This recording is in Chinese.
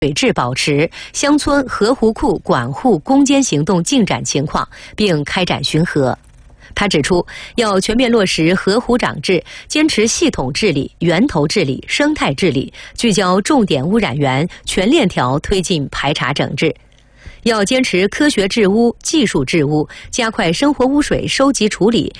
水质保持、乡村河湖库管护攻坚行动进展情况，并开展巡河。他指出，要全面落实河湖长治，坚持系统治理、源头治理、生态治理，聚焦重点污染源，全链条推进排查整治。要坚持科学治污、技术治污，加快生活污水收集处理，